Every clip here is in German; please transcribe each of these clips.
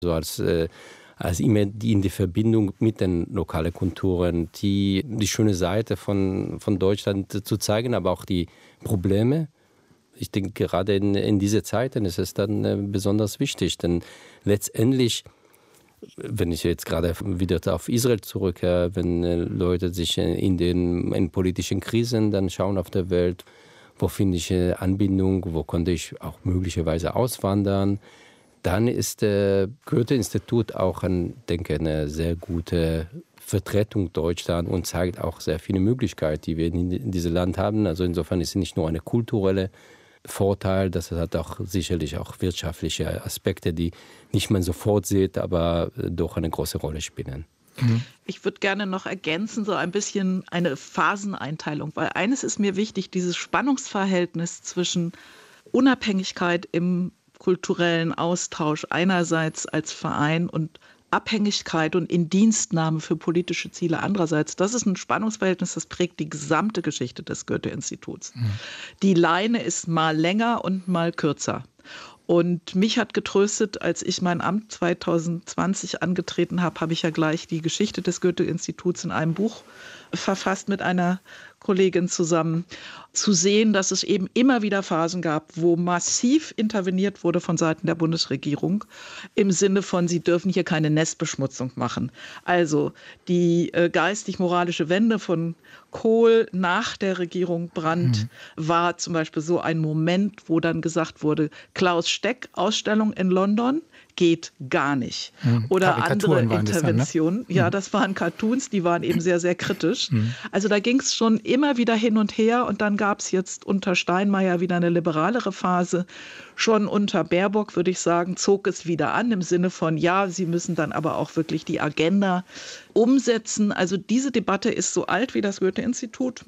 So als immer in die Verbindung mit den lokalen Kulturen, die schöne Seite von Deutschland zu zeigen, aber auch die Probleme. Ich denke, gerade in diese Zeiten ist es dann besonders wichtig, denn letztendlich, wenn ich jetzt gerade wieder auf Israel zurückkehre, wenn Leute sich in politischen Krisen dann schauen auf der Welt, wo finde ich Anbindung, wo konnte ich auch möglicherweise auswandern, dann ist das Goethe-Institut auch, denke ich, eine sehr gute Vertretung Deutschlands und zeigt auch sehr viele Möglichkeiten, die wir in diesem Land haben. Also insofern ist es nicht nur eine kulturelle Vorteil, das hat auch sicherlich auch wirtschaftliche Aspekte, die nicht man sofort sieht, aber doch eine große Rolle spielen. Ich würde gerne noch ergänzen, so ein bisschen eine Phaseneinteilung, weil eines ist mir wichtig, dieses Spannungsverhältnis zwischen Unabhängigkeit im kulturellen Austausch einerseits als Verein und Abhängigkeit und Indienstnahme für politische Ziele andererseits. Das ist ein Spannungsverhältnis, das prägt die gesamte Geschichte des Goethe-Instituts. Die Leine ist mal länger und mal kürzer. Und mich hat getröstet, als ich mein Amt 2020 angetreten habe, habe ich ja gleich die Geschichte des Goethe-Instituts in einem Buch verfasst mit einer Kollegin zusammen, zu sehen, dass es eben immer wieder Phasen gab, wo massiv interveniert wurde von Seiten der Bundesregierung im Sinne von, sie dürfen hier keine Nestbeschmutzung machen. Also die geistig-moralische Wende von Kohl nach der Regierung Brandt war zum Beispiel so ein Moment, wo dann gesagt wurde, Klaus Steck, Ausstellung in London, geht gar nicht. Oder andere Interventionen. Ja, das waren Cartoons, die waren eben sehr, sehr kritisch. Also da ging es schon immer wieder hin und her und dann gab es jetzt unter Steinmeier wieder eine liberalere Phase. Schon unter Baerbock, würde ich sagen, zog es wieder an im Sinne von, ja, sie müssen dann aber auch wirklich die Agenda umsetzen. Also diese Debatte ist so alt wie das Goethe-Institut.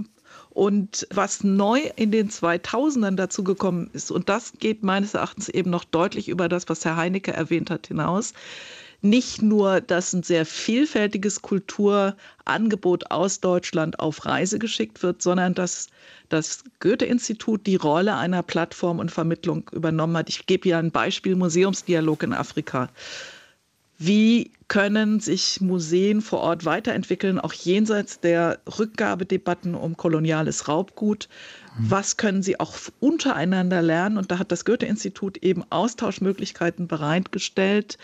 Und was neu in den 2000ern dazu gekommen ist, und das geht meines Erachtens eben noch deutlich über das, was Herr Heinecke erwähnt hat, hinaus, nicht nur, dass ein sehr vielfältiges Kulturangebot aus Deutschland auf Reise geschickt wird, sondern dass das Goethe-Institut die Rolle einer Plattform und Vermittlung übernommen hat. Ich gebe ja ein Beispiel, Museumsdialog in Afrika. Wie können sich Museen vor Ort weiterentwickeln, auch jenseits der Rückgabedebatten um koloniales Raubgut? Was können sie auch untereinander lernen? Und da hat das Goethe-Institut eben Austauschmöglichkeiten bereitgestellt,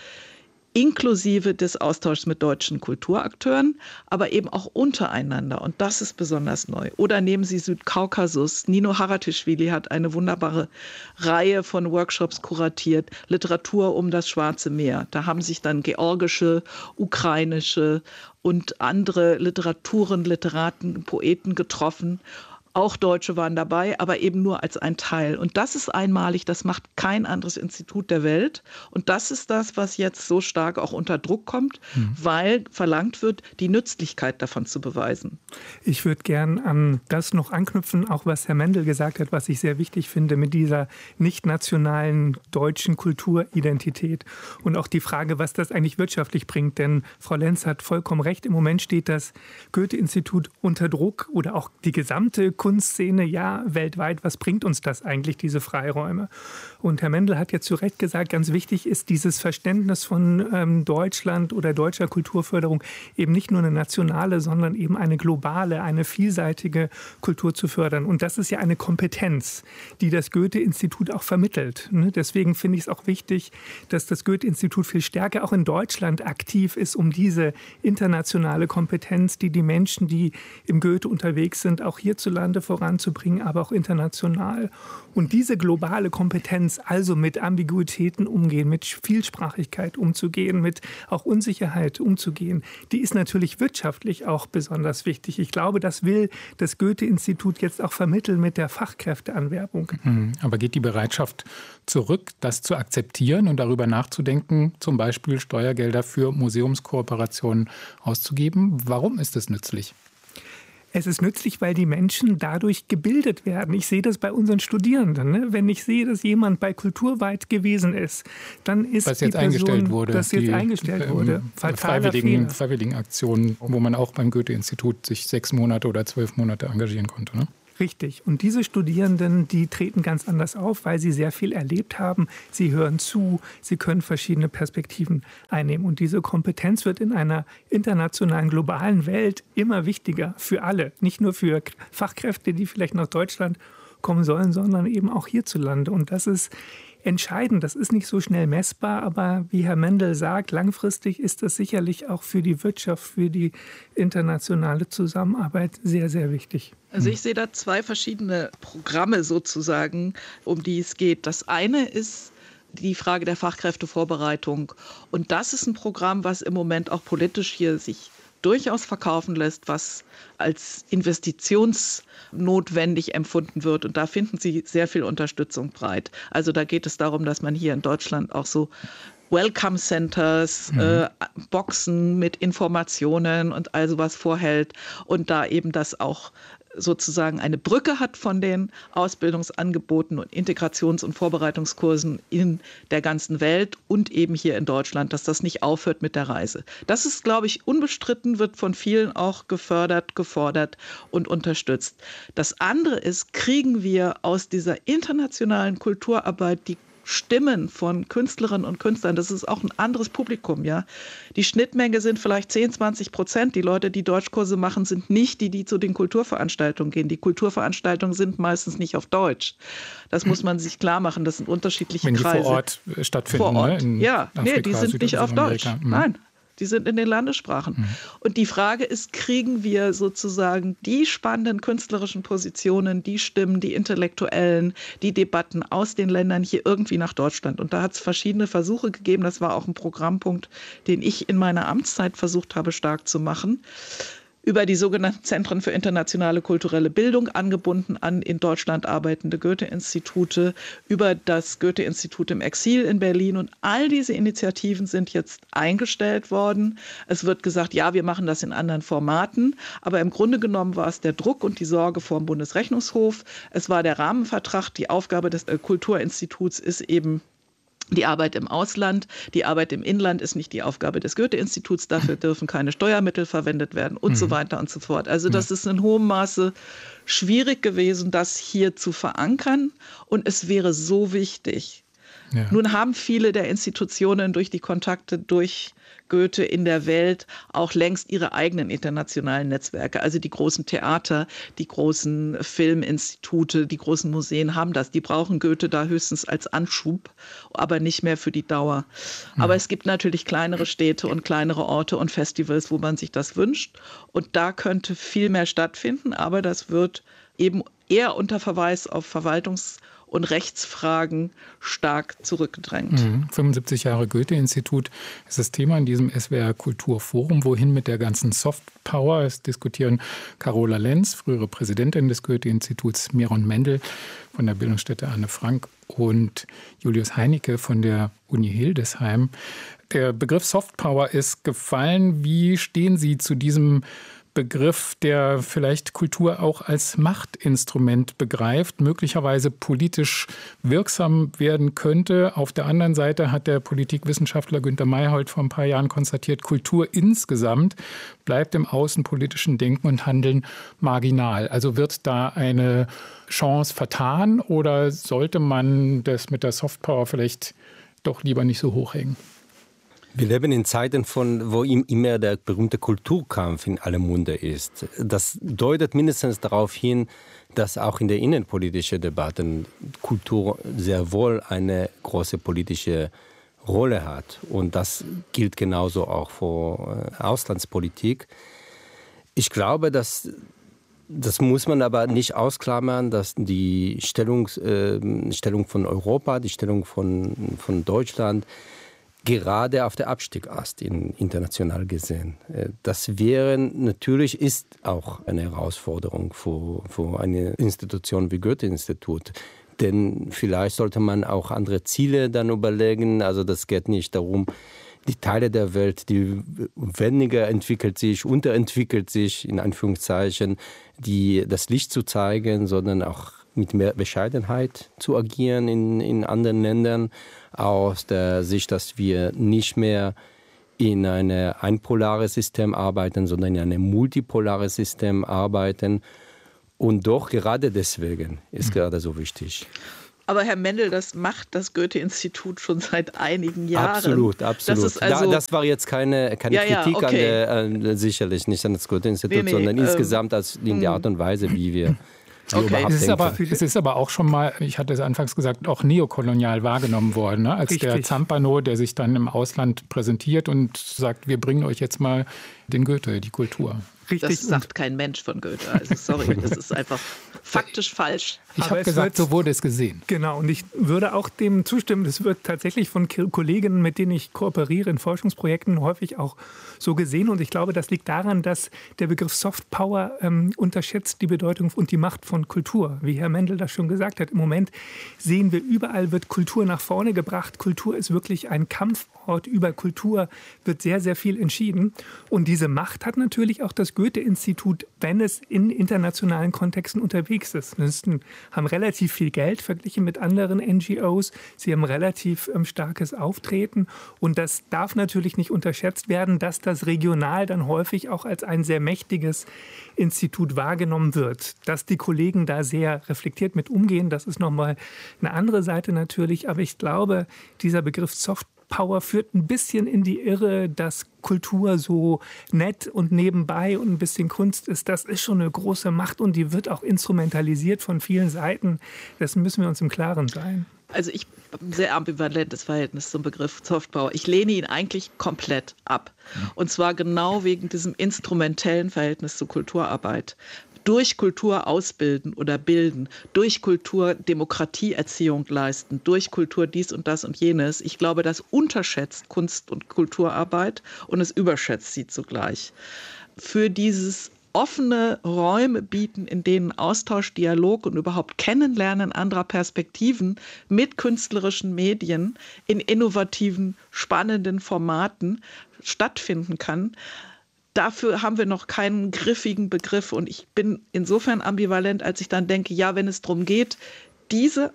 inklusive des Austauschs mit deutschen Kulturakteuren, aber eben auch untereinander. Und das ist besonders neu. Oder nehmen Sie Südkaukasus. Nino Haratischvili hat eine wunderbare Reihe von Workshops kuratiert. Literatur um das Schwarze Meer. Da haben sich dann georgische, ukrainische und andere Literaturen, Literaten, Poeten getroffen. Auch Deutsche waren dabei, aber eben nur als ein Teil. Und das ist einmalig, das macht kein anderes Institut der Welt. Und das ist das, was jetzt so stark auch unter Druck kommt, weil verlangt wird, die Nützlichkeit davon zu beweisen. Ich würde gern an das noch anknüpfen, auch was Herr Mendel gesagt hat, was ich sehr wichtig finde mit dieser nicht nationalen deutschen Kulturidentität. Und auch die Frage, was das eigentlich wirtschaftlich bringt. Denn Frau Lenz hat vollkommen recht, im Moment steht das Goethe-Institut unter Druck oder auch die gesamte Kunstszene, ja, weltweit, was bringt uns das eigentlich, diese Freiräume? Und Herr Mendel hat ja zu Recht gesagt, ganz wichtig ist dieses Verständnis von Deutschland oder deutscher Kulturförderung eben nicht nur eine nationale, sondern eben eine globale, eine vielseitige Kultur zu fördern. Und das ist ja eine Kompetenz, die das Goethe-Institut auch vermittelt. Deswegen finde ich es auch wichtig, dass das Goethe-Institut viel stärker auch in Deutschland aktiv ist, um diese internationale Kompetenz, die die Menschen, die im Goethe unterwegs sind, auch hierzulande voranzubringen, aber auch international. Und diese globale Kompetenz, also mit Ambiguitäten umgehen, mit Vielsprachigkeit umzugehen, mit auch Unsicherheit umzugehen, die ist natürlich wirtschaftlich auch besonders wichtig. Ich glaube, das will das Goethe-Institut jetzt auch vermitteln mit der Fachkräfteanwerbung. Aber geht die Bereitschaft zurück, das zu akzeptieren und darüber nachzudenken, zum Beispiel Steuergelder für Museumskooperationen auszugeben? Warum ist es nützlich? Es ist nützlich, weil die Menschen dadurch gebildet werden. Ich sehe das bei unseren Studierenden. Ne? Wenn ich sehe, dass jemand bei Kulturweit gewesen ist, dann ist was die jetzt Person, eingestellt wurde, das jetzt eingestellt wurde. Freiwilligen Aktionen, wo man auch beim Goethe-Institut sich 6 Monate oder 12 Monate engagieren konnte. Ne? Richtig. Und diese Studierenden, die treten ganz anders auf, weil sie sehr viel erlebt haben. Sie hören zu, sie können verschiedene Perspektiven einnehmen. Und diese Kompetenz wird in einer internationalen, globalen Welt immer wichtiger für alle. Nicht nur für Fachkräfte, die vielleicht nach Deutschland kommen sollen, sondern eben auch hierzulande. Und das ist entscheidend. Das ist nicht so schnell messbar, aber wie Herr Mendel sagt, langfristig ist das sicherlich auch für die Wirtschaft, für die internationale Zusammenarbeit sehr, sehr wichtig. Also ich sehe da zwei verschiedene Programme sozusagen, um die es geht. Das eine ist die Frage der Fachkräftevorbereitung. Und das ist ein Programm, was im Moment auch politisch hier sich durchaus verkaufen lässt, was als investitionsnotwendig empfunden wird. Und da finden Sie sehr viel Unterstützung breit. Also da geht es darum, dass man hier in Deutschland auch so Welcome Centers, Boxen mit Informationen und all sowas vorhält und da eben das auch sozusagen eine Brücke hat von den Ausbildungsangeboten und Integrations- und Vorbereitungskursen in der ganzen Welt und eben hier in Deutschland, dass das nicht aufhört mit der Reise. Das ist, glaube ich, unbestritten, wird von vielen auch gefördert, gefordert und unterstützt. Das andere ist, kriegen wir aus dieser internationalen Kulturarbeit die Stimmen von Künstlerinnen und Künstlern, das ist auch ein anderes Publikum, ja. Die Schnittmenge sind vielleicht 10-20%. Die Leute, die Deutschkurse machen, sind nicht die, die zu den Kulturveranstaltungen gehen. Die Kulturveranstaltungen sind meistens nicht auf Deutsch. Das muss man sich klar machen. Das sind unterschiedliche Kreise. Wenn die vor Ort stattfinden. Vor Ort, ne? ja. Afrika, Nee, die sind nicht auf Deutsch. Nein. Die sind in den Landessprachen. Und die Frage ist, kriegen wir sozusagen die spannenden künstlerischen Positionen, die Stimmen, die Intellektuellen, die Debatten aus den Ländern hier irgendwie nach Deutschland? Und da hat es verschiedene Versuche gegeben. Das war auch ein Programmpunkt, den ich in meiner Amtszeit versucht habe, stark zu machen. Über die sogenannten Zentren für internationale kulturelle Bildung, angebunden an in Deutschland arbeitende Goethe-Institute, über das Goethe-Institut im Exil in Berlin. Und all diese Initiativen sind jetzt eingestellt worden. Es wird gesagt, ja, wir machen das in anderen Formaten. Aber im Grunde genommen war es der Druck und die Sorge vor dem Bundesrechnungshof. Es war der Rahmenvertrag. Die Aufgabe des Kulturinstituts ist eben die Arbeit im Ausland, die Arbeit im Inland ist nicht die Aufgabe des Goethe-Instituts, dafür dürfen keine Steuermittel verwendet werden und so weiter und so fort. Also das ist in hohem Maße schwierig gewesen, das hier zu verankern und es wäre so wichtig. Ja. Nun haben viele der Institutionen durch die Kontakte durch Goethe in der Welt auch längst ihre eigenen internationalen Netzwerke. Also die großen Theater, die großen Filminstitute, die großen Museen haben das. Die brauchen Goethe da höchstens als Anschub, aber nicht mehr für die Dauer. Aber es gibt natürlich kleinere Städte und kleinere Orte und Festivals, wo man sich das wünscht. Und da könnte viel mehr stattfinden, aber das wird eben eher unter Verweis auf Verwaltungs- und Rechtsfragen stark zurückgedrängt. 75 Jahre Goethe-Institut ist das Thema in diesem SWR Kulturforum. Wohin mit der ganzen Softpower? Es diskutieren Carola Lenz, frühere Präsidentin des Goethe-Instituts, Miron Mendel von der Bildungsstätte Anne Frank und Julius Heinicke von der Uni Hildesheim. Der Begriff Softpower ist gefallen. Wie stehen Sie zu diesem Begriff, der vielleicht Kultur auch als Machtinstrument begreift, möglicherweise politisch wirksam werden könnte? Auf der anderen Seite hat der Politikwissenschaftler Günter Mayhold vor ein paar Jahren konstatiert, Kultur insgesamt bleibt im außenpolitischen Denken und Handeln marginal. Also wird da eine Chance vertan oder sollte man das mit der Softpower vielleicht doch lieber nicht so hochhängen? Wir leben in Zeiten, wo immer der berühmte Kulturkampf in aller Munde ist. Das deutet mindestens darauf hin, dass auch in der innenpolitischen Debatte Kultur sehr wohl eine große politische Rolle hat. Und das gilt genauso auch für Auslandspolitik. Ich glaube, das muss man aber nicht ausklammern, dass die Stellung von Europa, die Stellung von Deutschland gerade auf der Abstiegast international gesehen. Das ist auch eine Herausforderung für eine Institution wie Goethe-Institut. Denn vielleicht sollte man auch andere Ziele dann überlegen. Also das geht nicht darum, die Teile der Welt, die weniger unterentwickelt sich, in Anführungszeichen, das Licht zu zeigen, sondern auch mit mehr Bescheidenheit zu agieren in anderen Ländern, aus der Sicht, dass wir nicht mehr in ein polares System arbeiten, sondern in einem multipolares System arbeiten. Und doch gerade deswegen ist gerade so wichtig. Aber Herr Mendel, das macht das Goethe-Institut schon seit einigen Jahren. Absolut. Das war jetzt keine Kritik okay. Sicherlich nicht an das Goethe-Institut, sondern insgesamt in der Art und Weise, wie wir überhaupt denken. Es ist aber auch schon mal, ich hatte es anfangs gesagt, auch neokolonial wahrgenommen worden, ne? Als der Zampano, der sich dann im Ausland präsentiert und sagt, wir bringen euch jetzt mal den Goethe, die Kultur. Richtig. Das sagt kein Mensch von Goethe. Also sorry, das ist einfach faktisch falsch. Ich habe gesagt, so wurde es gesehen. Genau, und ich würde auch dem zustimmen. Das wird tatsächlich von Kolleginnen, mit denen ich kooperiere in Forschungsprojekten, häufig auch so gesehen. Und ich glaube, das liegt daran, dass der Begriff Soft Power unterschätzt die Bedeutung und die Macht von Kultur. Wie Herr Mendel das schon gesagt hat, im Moment sehen wir, überall wird Kultur nach vorne gebracht. Kultur ist wirklich ein Kampfort. Über Kultur wird sehr, sehr viel entschieden. Und diese Macht hat natürlich auch das Goethe-Institut, wenn es in internationalen Kontexten unterwegs ist. Sie haben relativ viel Geld verglichen mit anderen NGOs. Sie haben relativ starkes Auftreten. Und das darf natürlich nicht unterschätzt werden, dass das regional dann häufig auch als ein sehr mächtiges Institut wahrgenommen wird. Dass die Kollegen da sehr reflektiert mit umgehen, das ist nochmal eine andere Seite natürlich. Aber ich glaube, dieser Begriff Soft Power führt ein bisschen in die Irre, dass Kultur so nett und nebenbei und ein bisschen Kunst ist. Das ist schon eine große Macht und die wird auch instrumentalisiert von vielen Seiten. Das müssen wir uns im Klaren sein. Also ich habe ein sehr ambivalentes Verhältnis zum Begriff Soft Power. Ich lehne ihn eigentlich komplett ab. Und zwar genau wegen diesem instrumentellen Verhältnis zur Kulturarbeit. Durch Kultur ausbilden oder bilden, durch Kultur Demokratieerziehung leisten, durch Kultur dies und das und jenes. Ich glaube, das unterschätzt Kunst- und Kulturarbeit und es überschätzt sie zugleich. Für dieses offene Räume bieten, in denen Austausch, Dialog und überhaupt Kennenlernen anderer Perspektiven mit künstlerischen Medien in innovativen, spannenden Formaten stattfinden kann. Dafür haben wir noch keinen griffigen Begriff. Und ich bin insofern ambivalent, als ich dann denke, ja, wenn es darum geht, diese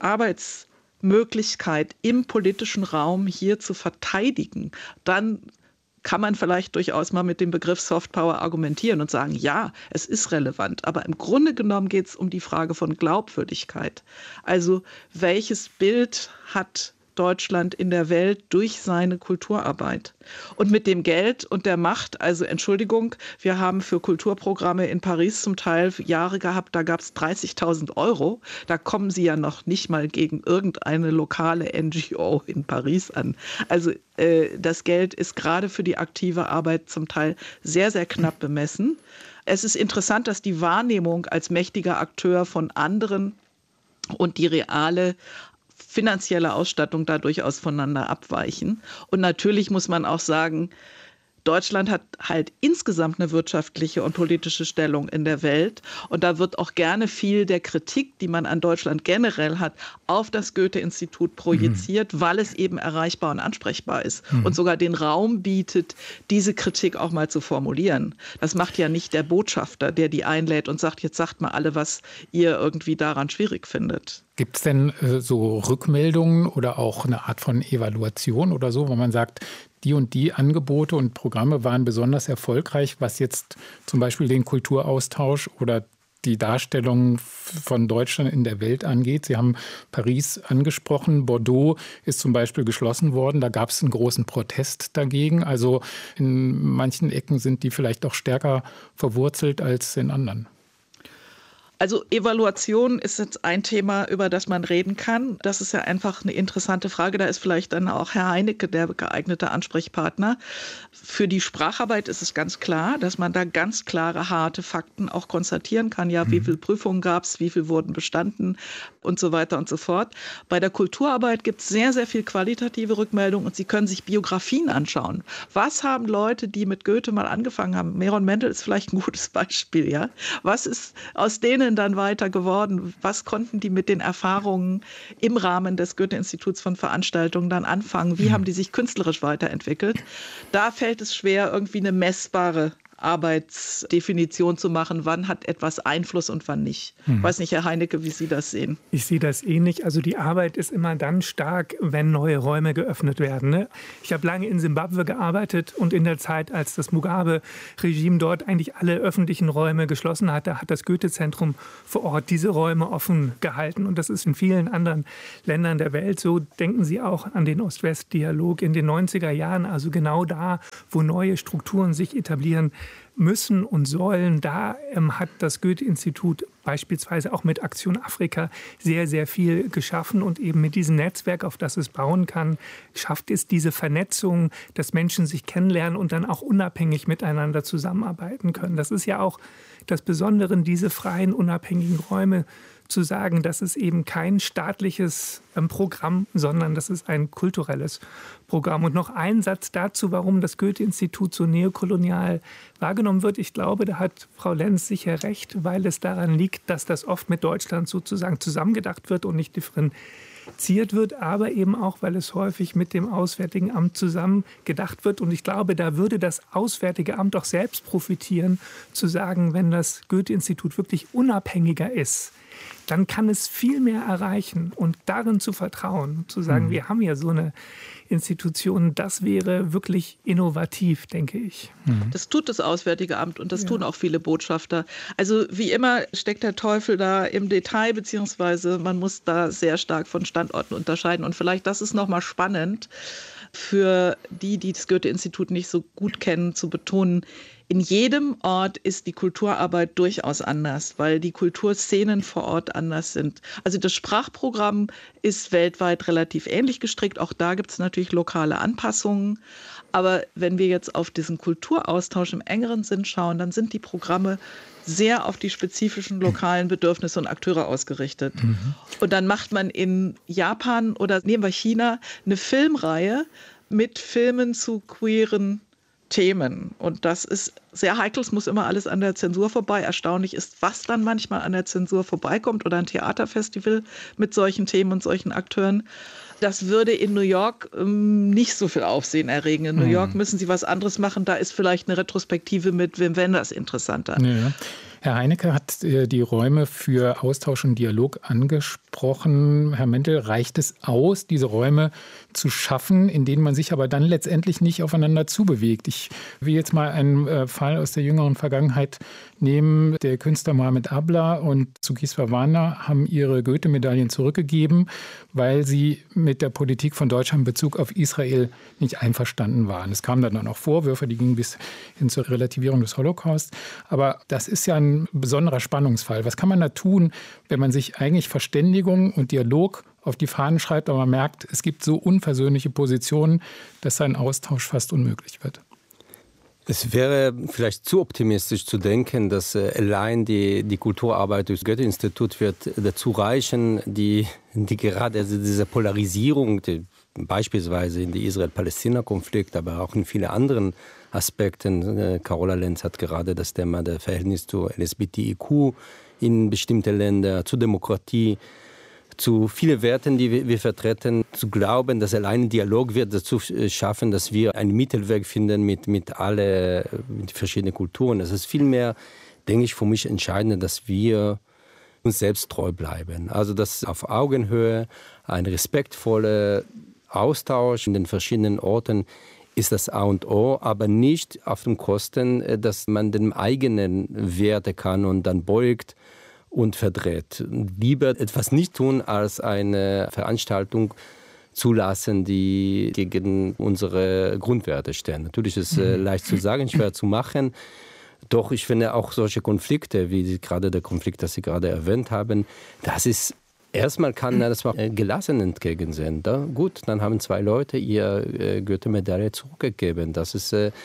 Arbeitsmöglichkeit im politischen Raum hier zu verteidigen, dann kann man vielleicht durchaus mal mit dem Begriff Soft Power argumentieren und sagen, ja, es ist relevant. Aber im Grunde genommen geht es um die Frage von Glaubwürdigkeit. Also welches Bild hat Deutschland in der Welt durch seine Kulturarbeit. Und mit dem Geld und der Macht, also Entschuldigung, wir haben für Kulturprogramme in Paris zum Teil Jahre gehabt, da gab es 30.000 €. Da kommen sie ja noch nicht mal gegen irgendeine lokale NGO in Paris an. Also das Geld ist gerade für die aktive Arbeit zum Teil sehr, sehr knapp bemessen. Es ist interessant, dass die Wahrnehmung als mächtiger Akteur von anderen und die reale finanzielle Ausstattung da durchaus voneinander abweichen. Und natürlich muss man auch sagen, Deutschland hat halt insgesamt eine wirtschaftliche und politische Stellung in der Welt. Und da wird auch gerne viel der Kritik, die man an Deutschland generell hat, auf das Goethe-Institut projiziert, weil es eben erreichbar und ansprechbar ist und sogar den Raum bietet, diese Kritik auch mal zu formulieren. Das macht ja nicht der Botschafter, der die einlädt und sagt, jetzt sagt mal alle, was ihr irgendwie daran schwierig findet. Gibt es denn so Rückmeldungen oder auch eine Art von Evaluation oder so, wo man sagt, die und die Angebote und Programme waren besonders erfolgreich, was jetzt zum Beispiel den Kulturaustausch oder die Darstellung von Deutschland in der Welt angeht? Sie haben Paris angesprochen. Bordeaux ist zum Beispiel geschlossen worden. Da gab es einen großen Protest dagegen. Also in manchen Ecken sind die vielleicht auch stärker verwurzelt als in anderen. Also Evaluation ist jetzt ein Thema, über das man reden kann. Das ist ja einfach eine interessante Frage. Da ist vielleicht dann auch Herr Heinecke der geeignete Ansprechpartner. Für die Spracharbeit ist es ganz klar, dass man da ganz klare, harte Fakten auch konstatieren kann. Ja, wie viele Prüfungen gab es, wie viele wurden bestanden und so weiter und so fort. Bei der Kulturarbeit gibt es sehr, sehr viel qualitative Rückmeldung und Sie können sich Biografien anschauen. Was haben Leute, die mit Goethe mal angefangen haben? Meron Mendel ist vielleicht ein gutes Beispiel, ja? Was ist aus denen dann weiter geworden? Was konnten die mit den Erfahrungen im Rahmen des Goethe-Instituts von Veranstaltungen dann anfangen? Wie haben die sich künstlerisch weiterentwickelt? Da fällt es schwer, irgendwie eine messbare Arbeitsdefinition zu machen, wann hat etwas Einfluss und wann nicht. Ich weiß nicht, Herr Heinecke, wie Sie das sehen. Ich sehe das ähnlich. Also die Arbeit ist immer dann stark, wenn neue Räume geöffnet werden. Ne? Ich habe lange in Simbabwe gearbeitet und in der Zeit, als das Mugabe-Regime dort eigentlich alle öffentlichen Räume geschlossen hatte, hat das Goethe-Zentrum vor Ort diese Räume offen gehalten. Und das ist in vielen anderen Ländern der Welt so. Denken Sie auch an den Ost-West-Dialog in den 90er Jahren, also genau da, wo neue Strukturen sich etablieren müssen und sollen. Da hat das Goethe-Institut beispielsweise auch mit Aktion Afrika sehr, sehr viel geschaffen und eben mit diesem Netzwerk, auf das es bauen kann, schafft es diese Vernetzung, dass Menschen sich kennenlernen und dann auch unabhängig miteinander zusammenarbeiten können. Das ist ja auch das Besondere, diese freien, unabhängigen Räume zu sagen, das ist eben kein staatliches Programm, sondern das ist ein kulturelles Programm. Und noch ein Satz dazu, warum das Goethe-Institut so neokolonial wahrgenommen wird. Ich glaube, da hat Frau Lenz sicher recht, weil es daran liegt, dass das oft mit Deutschland sozusagen zusammengedacht wird und nicht differenziert wird, aber eben auch, weil es häufig mit dem Auswärtigen Amt zusammen gedacht wird. Und ich glaube, da würde das Auswärtige Amt auch selbst profitieren, zu sagen, wenn das Goethe-Institut wirklich unabhängiger ist, dann kann es viel mehr erreichen und darin zu vertrauen, zu sagen, wir haben ja so eine Institution, das wäre wirklich innovativ, denke ich. Das tut das Auswärtige Amt und das tun auch viele Botschafter. Also wie immer steckt der Teufel da im Detail, beziehungsweise man muss da sehr stark von Standorten unterscheiden. Und vielleicht, das ist nochmal spannend für die das Goethe-Institut nicht so gut kennen, zu betonen, in jedem Ort ist die Kulturarbeit durchaus anders, weil die Kulturszenen vor Ort anders sind. Also das Sprachprogramm ist weltweit relativ ähnlich gestrickt. Auch da gibt es natürlich lokale Anpassungen. Aber wenn wir jetzt auf diesen Kulturaustausch im engeren Sinn schauen, dann sind die Programme sehr auf die spezifischen lokalen Bedürfnisse und Akteure ausgerichtet. Und dann macht man in Japan oder nehmen wir China eine Filmreihe mit Filmen zu queeren Themen. Und das ist sehr heikel, es muss immer alles an der Zensur vorbei. Erstaunlich ist, was dann manchmal an der Zensur vorbeikommt oder ein Theaterfestival mit solchen Themen und solchen Akteuren. Das würde in New York nicht so viel Aufsehen erregen. In New York müssen sie was anderes machen. Da ist vielleicht eine Retrospektive mit Wim Wenders interessanter. Ja. Herr Heinecke hat die Räume für Austausch und Dialog angesprochen. Herr Mendel, reicht es aus, diese Räume zu schaffen, in denen man sich aber dann letztendlich nicht aufeinander zubewegt? Ich will jetzt mal einen Fall aus der jüngeren Vergangenheit nehmen. Der Künstler Mohamed Abla und Zukis Verwana haben ihre Goethe-Medaillen zurückgegeben, weil sie mit der Politik von Deutschland in Bezug auf Israel nicht einverstanden waren. Es kamen dann auch Vorwürfe, die gingen bis hin zur Relativierung des Holocaust. Aber das ist ja ein besonderer Spannungsfall. Was kann man da tun, wenn man sich eigentlich Verständigung und Dialog auf die Fahnen schreibt, aber man merkt, es gibt so unversöhnliche Positionen, dass ein Austausch fast unmöglich wird? Es wäre vielleicht zu optimistisch zu denken, dass allein die Kulturarbeit durch das Goethe-Institut wird dazu reichen, die gerade diese Polarisierung, beispielsweise in die Israel-Palästina-Konflikt, aber auch in vielen anderen Aspekten. Carola Lenz hat gerade das Thema der Verhältnis zu LSBTIQ in bestimmten Ländern, zur Demokratie, zu vielen Werten, die wir vertreten, zu glauben, dass allein ein Dialog wird dazu schaffen, dass wir einen Mittelweg finden mit verschiedenen Kulturen. Es ist vielmehr, denke ich, für mich entscheidend, dass wir uns selbst treu bleiben. Also dass auf Augenhöhe ein respektvoller Austausch in den verschiedenen Orten ist das A und O, aber nicht auf den Kosten, dass man den eigenen Werte kann und dann beugt und verdreht. Lieber etwas nicht tun, als eine Veranstaltung zulassen, die gegen unsere Grundwerte stehen. Natürlich ist es leicht zu sagen, schwer zu machen. Doch ich finde auch solche Konflikte, wie gerade der Konflikt, das Sie gerade erwähnt haben, das ist erstmal kann das mal gelassen entgegensehen. Gut, dann haben 2 Leute ihr Goethe-Medaille zurückgegeben. Das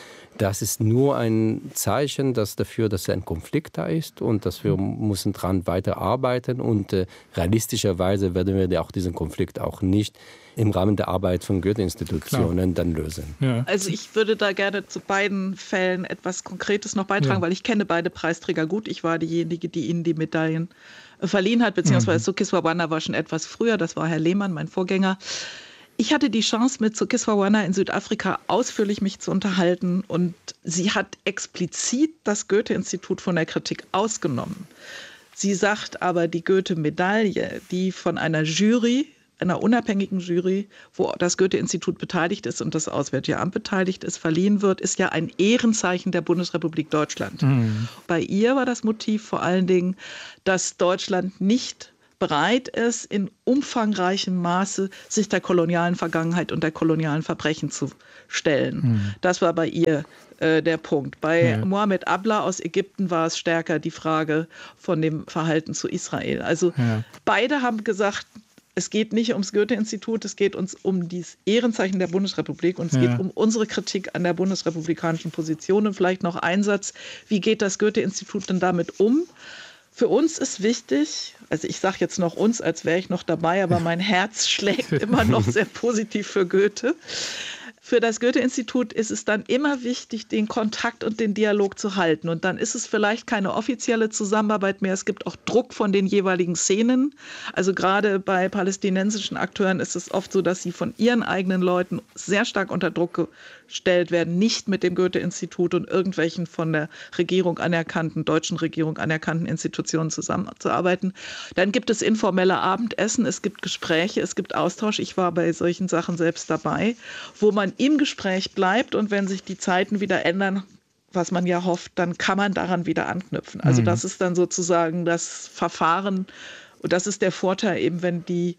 ist nur ein Zeichen dafür, dass ein Konflikt da ist und dass wir müssen dran weiterarbeiten und realistischerweise werden wir auch diesen Konflikt auch nicht im Rahmen der Arbeit von Goethe-Institutionen dann lösen. Ja. Also ich würde da gerne zu beiden Fällen etwas Konkretes noch beitragen, weil ich kenne beide Preisträger gut. Ich war diejenige, die ihnen die Medaillen verliehen hat, beziehungsweise Zukis Verwana war schon etwas früher. Das war Herr Lehmann, mein Vorgänger. Ich hatte die Chance, mit Zukiswa in Südafrika ausführlich mich zu unterhalten und sie hat explizit das Goethe-Institut von der Kritik ausgenommen. Sie sagt aber, die Goethe-Medaille, die von einer Jury, einer unabhängigen Jury, wo das Goethe-Institut beteiligt ist und das Auswärtige Amt beteiligt ist, verliehen wird, ist ja ein Ehrenzeichen der Bundesrepublik Deutschland. Bei ihr war das Motiv vor allen Dingen, dass Deutschland nicht bereit ist, in umfangreichem Maße sich der kolonialen Vergangenheit und der kolonialen Verbrechen zu stellen. Das war bei ihr der Punkt. Bei Mohamed Abla aus Ägypten war es stärker die Frage von dem Verhalten zu Israel. Also beide haben gesagt, es geht nicht ums Goethe-Institut, es geht uns um das Ehrenzeichen der Bundesrepublik und es geht um unsere Kritik an der bundesrepublikanischen Position. Und vielleicht noch ein Satz, wie geht das Goethe-Institut denn damit um? Für uns ist wichtig, also ich sage jetzt noch uns, als wäre ich noch dabei, aber mein Herz schlägt immer noch sehr positiv für Goethe. Für das Goethe-Institut ist es dann immer wichtig, den Kontakt und den Dialog zu halten. Und dann ist es vielleicht keine offizielle Zusammenarbeit mehr. Es gibt auch Druck von den jeweiligen Szenen. Also gerade bei palästinensischen Akteuren ist es oft so, dass sie von ihren eigenen Leuten sehr stark unter Druck gestellt werden, nicht mit dem Goethe-Institut und irgendwelchen von der Regierung anerkannten, deutschen Regierung anerkannten Institutionen zusammenzuarbeiten. Dann gibt es informelle Abendessen, es gibt Gespräche, es gibt Austausch. Ich war bei solchen Sachen selbst dabei, wo man im Gespräch bleibt und wenn sich die Zeiten wieder ändern, was man ja hofft, dann kann man daran wieder anknüpfen. Also das ist dann sozusagen das Verfahren und das ist der Vorteil eben, wenn die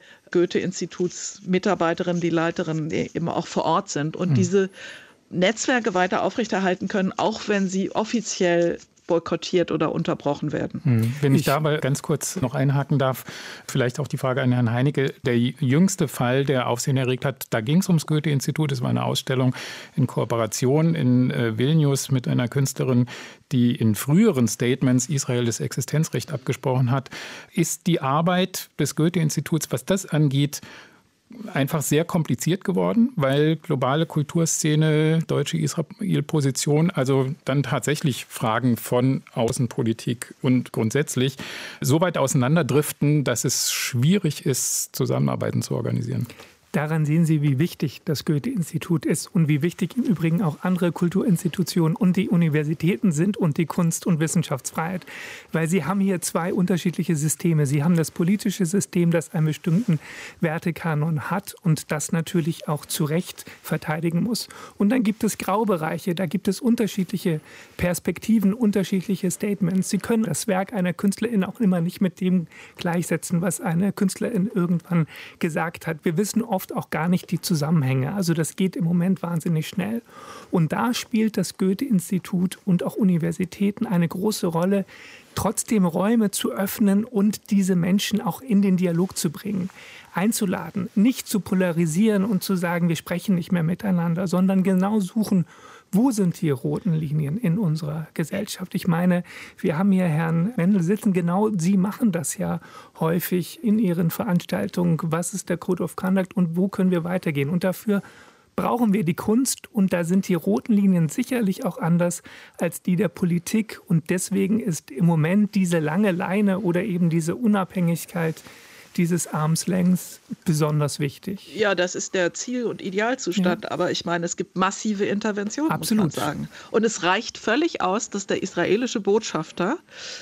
Goethe-Instituts-Mitarbeiterinnen, die Leiterinnen eben auch vor Ort sind und diese Netzwerke weiter aufrechterhalten können, auch wenn sie offiziell boykottiert oder unterbrochen werden. Wenn ich da aber ganz kurz noch einhaken darf, vielleicht auch die Frage an Herrn Heinecke. Der jüngste Fall, der Aufsehen erregt hat, da ging es ums Goethe-Institut. Es war eine Ausstellung in Kooperation in Vilnius mit einer Künstlerin, die in früheren Statements Israel das Existenzrecht abgesprochen hat. Ist die Arbeit des Goethe-Instituts, was das angeht, einfach sehr kompliziert geworden, weil globale Kulturszene, deutsche Israel-Position, also dann tatsächlich Fragen von Außenpolitik und grundsätzlich so weit auseinanderdriften, dass es schwierig ist, Zusammenarbeiten zu organisieren. Daran sehen Sie, wie wichtig das Goethe-Institut ist und wie wichtig im Übrigen auch andere Kulturinstitutionen und die Universitäten sind und die Kunst- und Wissenschaftsfreiheit. Weil Sie haben hier zwei unterschiedliche Systeme. Sie haben das politische System, das einen bestimmten Wertekanon hat und das natürlich auch zu Recht verteidigen muss. Und dann gibt es Graubereiche, da gibt es unterschiedliche Perspektiven, unterschiedliche Statements. Sie können das Werk einer Künstlerin auch immer nicht mit dem gleichsetzen, was eine Künstlerin irgendwann gesagt hat. Wir wissen oft auch gar nicht die Zusammenhänge. Also das geht im Moment wahnsinnig schnell. Und da spielt das Goethe-Institut und auch Universitäten eine große Rolle, trotzdem Räume zu öffnen und diese Menschen auch in den Dialog zu bringen, einzuladen, nicht zu polarisieren und zu sagen, wir sprechen nicht mehr miteinander, sondern genau suchen, wo sind die roten Linien in unserer Gesellschaft? Ich meine, wir haben hier Herrn Mendel sitzen, genau Sie machen das ja häufig in Ihren Veranstaltungen. Was ist der Code of Conduct und wo können wir weitergehen? Und dafür brauchen wir die Kunst und da sind die roten Linien sicherlich auch anders als die der Politik. Und deswegen ist im Moment diese lange Leine oder eben diese Unabhängigkeit dieses Armslängs besonders wichtig. Ja, das ist der Ziel- und Idealzustand. Aber ich meine, es gibt massive Interventionen, Absolut. muss man sagen. Und es reicht völlig aus, dass der israelische Botschafter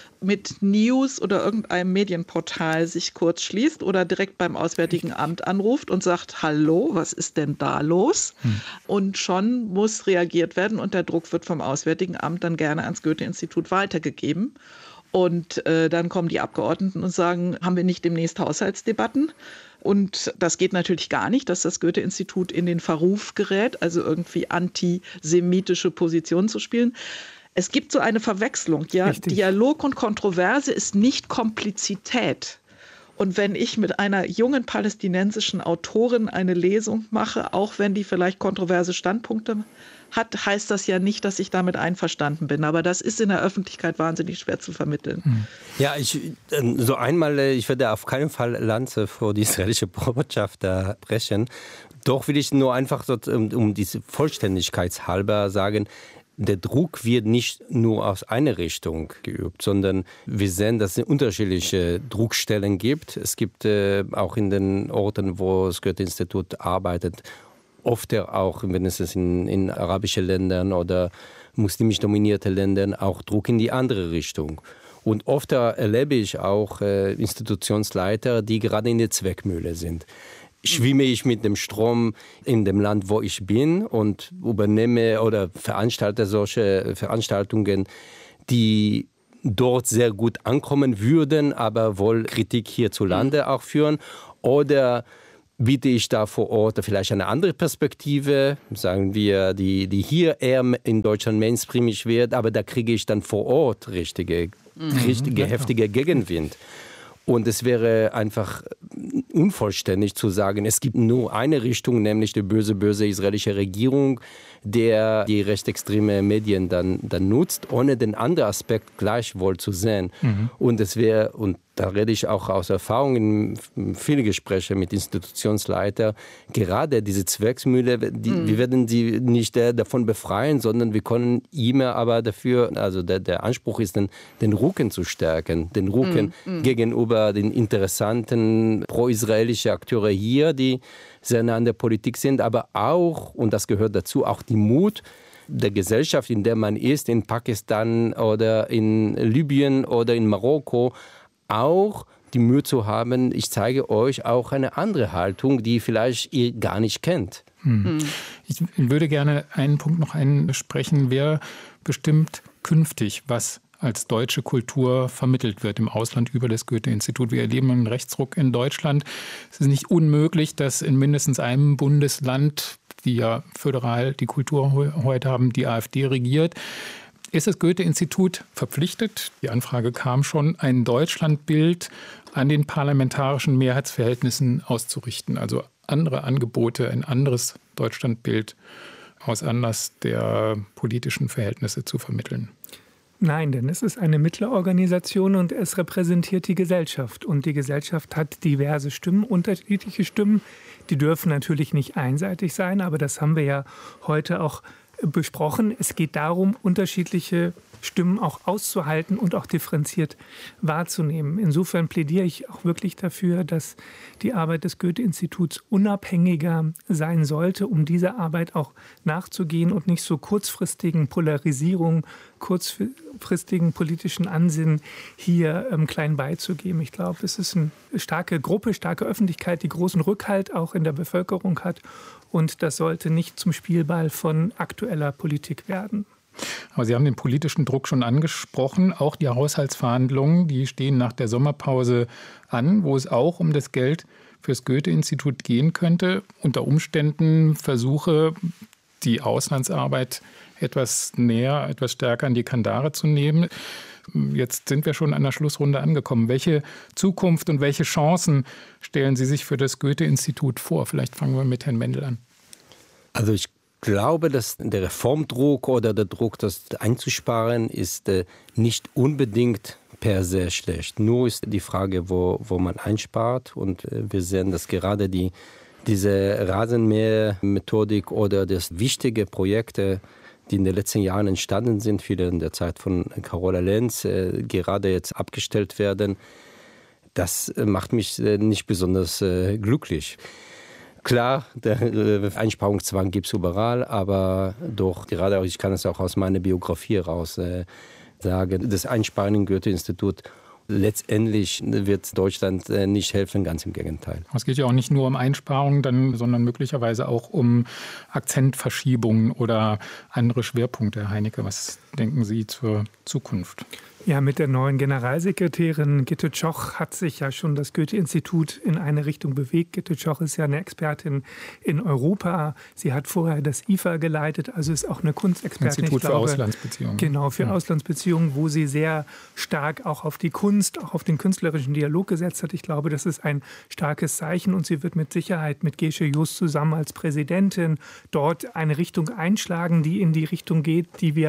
mit News oder irgendeinem Medienportal sich kurz schließt oder direkt beim Auswärtigen Amt anruft und sagt, hallo, was ist denn da los? Und schon muss reagiert werden und der Druck wird vom Auswärtigen Amt dann gerne ans Goethe-Institut weitergegeben. Und dann kommen die Abgeordneten und sagen, haben wir nicht demnächst Haushaltsdebatten? Und das geht natürlich gar nicht, dass das Goethe-Institut in den Verruf gerät, also irgendwie antisemitische Positionen zu spielen. Es gibt so eine Verwechslung. Ja? Richtig. Dialog und Kontroverse ist nicht Komplizität. Und wenn ich mit einer jungen palästinensischen Autorin eine Lesung mache, auch wenn die vielleicht kontroverse Standpunkte hat, heißt das ja nicht, dass ich damit einverstanden bin. Aber das ist in der Öffentlichkeit wahnsinnig schwer zu vermitteln. Ja, ich werde auf keinen Fall Lanze vor die israelische Botschaft brechen. Doch will ich nur einfach so, um diese Vollständigkeit halber sagen, der Druck wird nicht nur aus einer Richtung geübt, sondern wir sehen, dass es unterschiedliche Druckstellen gibt. Es gibt auch in den Orten, wo das Goethe-Institut arbeitet, oft auch, wenn es in arabischen Ländern oder muslimisch dominierte Ländern, auch Druck in die andere Richtung. Und oft erlebe ich auch Institutionsleiter, die gerade in der Zweckmühle sind. Schwimme ich mit dem Strom in dem Land, wo ich bin und übernehme oder veranstalte solche Veranstaltungen, die dort sehr gut ankommen würden, aber wohl Kritik hierzulande auch führen? Oder biete ich da vor Ort vielleicht eine andere Perspektive, sagen wir, die hier eher in Deutschland mainstreamig wird, aber da kriege ich dann vor Ort richtige heftige Gegenwind. Und es wäre einfach unvollständig zu sagen, es gibt nur eine Richtung, nämlich die böse israelische Regierung, der die rechtsextreme Medien dann nutzt, ohne den anderen Aspekt gleichwohl zu sehen. Und da rede ich auch aus Erfahrung in viele Gespräche mit Institutionsleitern, gerade diese Zwecksmühle, wir werden sie nicht davon befreien, sondern wir können immer aber dafür, also der Anspruch ist, den Rücken zu stärken, den Rücken gegenüber den interessanten pro-israelischen Akteuren hier, die sehr nah an der Politik sind, aber auch, und das gehört dazu, auch die Mut der Gesellschaft, in der man ist, in Pakistan oder in Libyen oder in Marokko, auch die Mühe zu haben, ich zeige euch auch eine andere Haltung, die vielleicht ihr gar nicht kennt. Ich würde gerne einen Punkt noch einsprechen. Wer bestimmt künftig, was als deutsche Kultur vermittelt wird im Ausland über das Goethe-Institut? Wir erleben einen Rechtsruck in Deutschland. Es ist nicht unmöglich, dass in mindestens einem Bundesland, die ja föderal die Kultur heute haben, die AfD regiert. Ist das Goethe-Institut verpflichtet, die Anfrage kam schon, ein Deutschlandbild an den parlamentarischen Mehrheitsverhältnissen auszurichten? Also andere Angebote, ein anderes Deutschlandbild aus Anlass der politischen Verhältnisse zu vermitteln? Nein, denn es ist eine Mittlerorganisation und es repräsentiert die Gesellschaft. Und die Gesellschaft hat diverse Stimmen, unterschiedliche Stimmen. Die dürfen natürlich nicht einseitig sein, aber das haben wir ja heute auch besprochen. Es geht darum, unterschiedliche Stimmen auch auszuhalten und auch differenziert wahrzunehmen. Insofern plädiere ich auch wirklich dafür, dass die Arbeit des Goethe-Instituts unabhängiger sein sollte, um dieser Arbeit auch nachzugehen und nicht so kurzfristigen Polarisierungen, kurzfristigen politischen Ansinnen hier klein beizugeben. Ich glaube, es ist eine starke Gruppe, starke Öffentlichkeit, die großen Rückhalt auch in der Bevölkerung hat. Und das sollte nicht zum Spielball von aktueller Politik werden. Aber Sie haben den politischen Druck schon angesprochen. Auch die Haushaltsverhandlungen, die stehen nach der Sommerpause an, wo es auch um das Geld fürs Goethe-Institut gehen könnte. Unter Umständen Versuche, die Auslandsarbeit etwas näher, etwas stärker an die Kandare zu nehmen. Jetzt sind wir schon an der Schlussrunde angekommen. Welche Zukunft und welche Chancen stellen Sie sich für das Goethe-Institut vor? Vielleicht fangen wir mit Herrn Mendel an. Also ich glaube, dass der Reformdruck oder der Druck, das einzusparen, ist nicht unbedingt per se schlecht. Nur ist die Frage, wo man einspart. Und wir sehen, dass gerade diese Rasenmäher-Methodik oder das wichtige Projekte, die in den letzten Jahren entstanden sind, viele in der Zeit von Carola Lenz, gerade jetzt abgestellt werden, das macht mich nicht besonders glücklich. Klar, der Einsparungszwang gibt es überall, aber doch, gerade ich kann es auch aus meiner Biografie heraus sagen, das Einsparen im Goethe-Institut, letztendlich wird Deutschland nicht helfen, ganz im Gegenteil. Es geht ja auch nicht nur um Einsparungen, sondern möglicherweise auch um Akzentverschiebungen oder andere Schwerpunkte. Herr Heinecke, was denken Sie zur Zukunft? Ja, mit der neuen Generalsekretärin Gitte Tschoch hat sich ja schon das Goethe-Institut in eine Richtung bewegt. Gitte Tschoch ist ja eine Expertin in Europa. Sie hat vorher das IFA geleitet, also ist auch eine Kunstexpertin. Institut für Auslandsbeziehungen. Genau, für Auslandsbeziehungen, wo sie sehr stark auch auf die Kunst, auch auf den künstlerischen Dialog gesetzt hat. Ich glaube, das ist ein starkes Zeichen und sie wird mit Sicherheit mit Gesche Just zusammen als Präsidentin dort eine Richtung einschlagen, die in die Richtung geht, die wir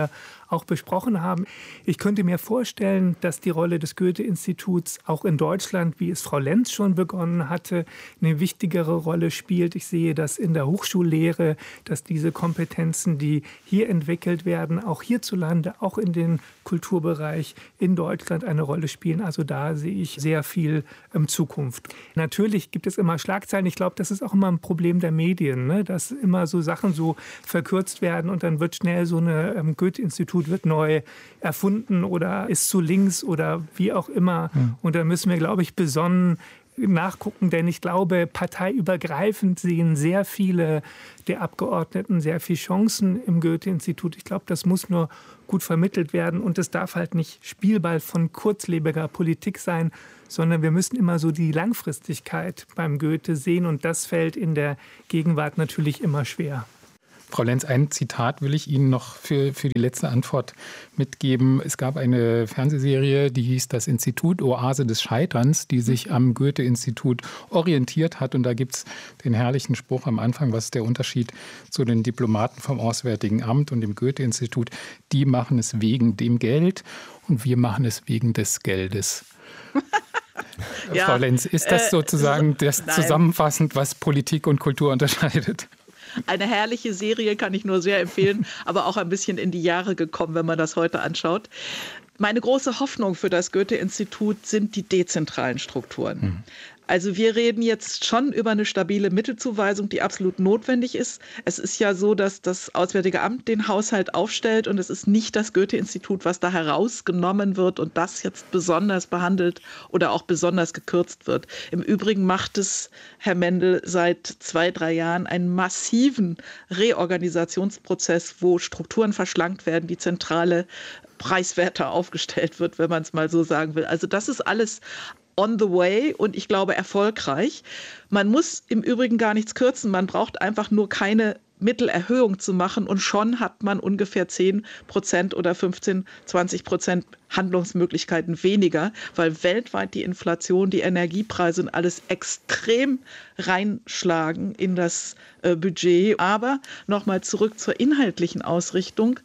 auch besprochen haben. Ich könnte mir vorstellen, dass die Rolle des Goethe-Instituts auch in Deutschland, wie es Frau Lenz schon begonnen hatte, eine wichtigere Rolle spielt. Ich sehe das in der Hochschullehre, dass diese Kompetenzen, die hier entwickelt werden, auch hierzulande, auch in den Kulturbereich in Deutschland eine Rolle spielen. Also da sehe ich sehr viel Zukunft. Natürlich gibt es immer Schlagzeilen. Ich glaube, das ist auch immer ein Problem der Medien, ne? Dass immer so Sachen so verkürzt werden und dann wird schnell so eine Goethe-Institut wird neu erfunden oder ist zu links oder wie auch immer. Und da müssen wir, glaube ich, besonnen nachgucken, denn ich glaube, parteiübergreifend sehen sehr viele der Abgeordneten sehr viele Chancen im Goethe-Institut. Ich glaube, das muss nur gut vermittelt werden und es darf halt nicht Spielball von kurzlebiger Politik sein, sondern wir müssen immer so die Langfristigkeit beim Goethe sehen und das fällt in der Gegenwart natürlich immer schwer. Frau Lenz, ein Zitat will ich Ihnen noch für die letzte Antwort mitgeben. Es gab eine Fernsehserie, die hieß Das Institut Oase des Scheiterns, die sich am Goethe-Institut orientiert hat. Und da gibt es den herrlichen Spruch am Anfang, was ist der Unterschied zu den Diplomaten vom Auswärtigen Amt und dem Goethe-Institut? Die machen es wegen dem Geld und wir machen es wegen des Geldes. Ja, Frau Lenz, ist das sozusagen das zusammenfassend, was Politik und Kultur unterscheidet? Eine herrliche Serie, kann ich nur sehr empfehlen, aber auch ein bisschen in die Jahre gekommen, wenn man das heute anschaut. Meine große Hoffnung für das Goethe-Institut sind die dezentralen Strukturen. Also wir reden jetzt schon über eine stabile Mittelzuweisung, die absolut notwendig ist. Es ist ja so, dass das Auswärtige Amt den Haushalt aufstellt und es ist nicht das Goethe-Institut, was da herausgenommen wird und das jetzt besonders behandelt oder auch besonders gekürzt wird. Im Übrigen macht es Herr Mendel seit 2-3 Jahren einen massiven Reorganisationsprozess, wo Strukturen verschlankt werden, die zentrale preiswerter aufgestellt wird, wenn man es mal so sagen will. Also das ist alles on the way und ich glaube erfolgreich. Man muss im Übrigen gar nichts kürzen. Man braucht einfach nur keine Mittelerhöhung zu machen und schon hat man ungefähr 10% oder 15-20% Handlungsmöglichkeiten weniger, weil weltweit die Inflation, die Energiepreise und alles extrem reinschlagen in das Budget. Aber nochmal zurück zur inhaltlichen Ausrichtung.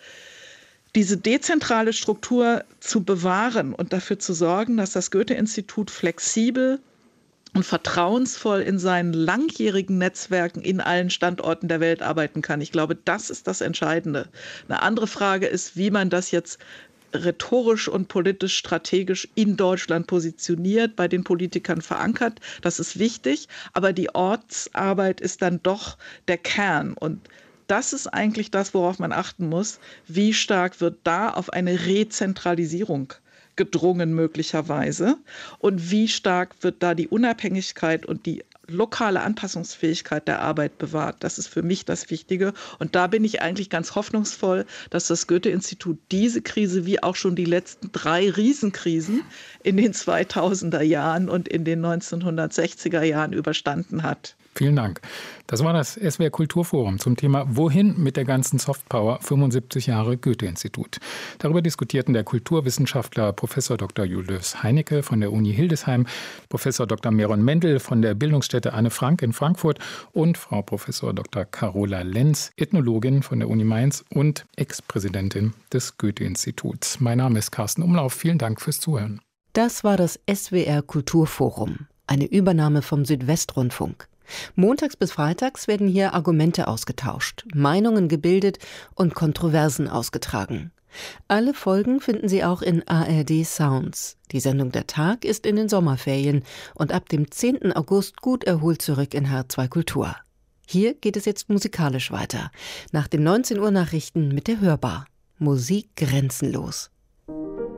Diese dezentrale Struktur zu bewahren und dafür zu sorgen, dass das Goethe-Institut flexibel und vertrauensvoll in seinen langjährigen Netzwerken in allen Standorten der Welt arbeiten kann. Ich glaube, das ist das Entscheidende. Eine andere Frage ist, wie man das jetzt rhetorisch und politisch strategisch in Deutschland positioniert, bei den Politikern verankert. Das ist wichtig, aber die Ortsarbeit ist dann doch der Kern und das ist eigentlich das, worauf man achten muss. Wie stark wird da auf eine Rezentralisierung gedrungen möglicherweise? Und wie stark wird da die Unabhängigkeit und die lokale Anpassungsfähigkeit der Arbeit bewahrt? Das ist für mich das Wichtige. Und da bin ich eigentlich ganz hoffnungsvoll, dass das Goethe-Institut diese Krise, wie auch schon die letzten 3 Riesenkrisen in den 2000er Jahren und in den 1960er Jahren überstanden hat. Vielen Dank. Das war das SWR Kulturforum zum Thema Wohin mit der ganzen Softpower 75 Jahre Goethe-Institut. Darüber diskutierten der Kulturwissenschaftler Prof. Dr. Julius Heinecke von der Uni Hildesheim, Prof. Dr. Meron Mendel von der Bildungsstätte Anne Frank in Frankfurt und Frau Prof. Dr. Carola Lenz, Ethnologin von der Uni Mainz und Ex-Präsidentin des Goethe-Instituts. Mein Name ist Carsten Umlauf. Vielen Dank fürs Zuhören. Das war das SWR Kulturforum, eine Übernahme vom Südwestrundfunk. Montags bis freitags werden hier Argumente ausgetauscht, Meinungen gebildet und Kontroversen ausgetragen. Alle Folgen finden Sie auch in ARD Sounds. Die Sendung Der Tag ist in den Sommerferien und ab dem 10. August gut erholt zurück in H2 Kultur. Hier geht es jetzt musikalisch weiter. Nach den 19 Uhr Nachrichten mit der Hörbar. Musik grenzenlos.